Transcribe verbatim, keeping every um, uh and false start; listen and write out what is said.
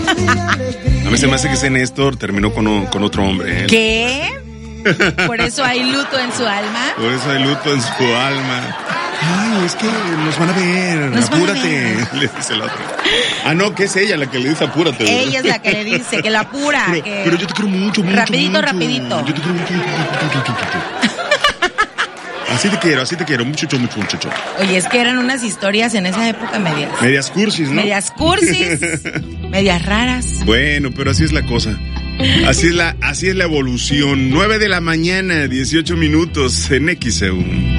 A mí se me hace que ese Néstor terminó con, con otro hombre. ¿eh? ¿Qué? Por eso hay luto en su alma. Por eso hay luto en su alma. Ay, es que nos van a ver, nos apúrate, a ver. le dice el otro. Ah, no, que es ella la que le dice apúrate. ¿verdad? Ella es la que le dice, que la apura. Pero, que... pero yo te quiero mucho, mucho, Rapidito, mucho. rapidito. Yo te quiero mucho, mucho, mucho, mucho, mucho. Así te quiero, así te quiero, mucho, mucho, mucho. Oye, es que eran unas historias en esa época medias. Medias cursis, ¿no? Medias cursis, medias raras. Bueno, pero así es la cosa. Así es la, así es la evolución. nueve de la mañana, dieciocho minutos en X E U.